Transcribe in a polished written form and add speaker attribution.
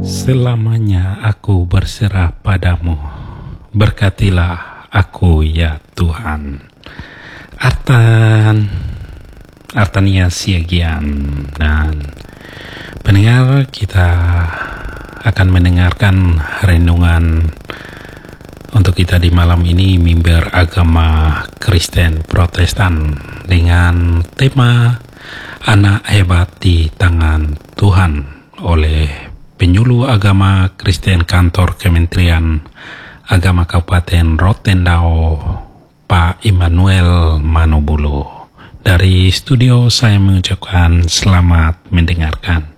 Speaker 1: Selamanya aku berserah padamu, berkatilah aku ya Tuhan. Artania Siagian. Dan pendengar, kita akan mendengarkan renungan untuk kita di malam ini, mimbar agama Kristen Protestan, dengan tema Anak Hebat di Tangan Tuhan oleh penyuluh agama Kristen Kantor Kementerian Agama Kabupaten Rotendao, Pak Immanuel Manobulo. Dari studio saya mengucapkan selamat mendengarkan.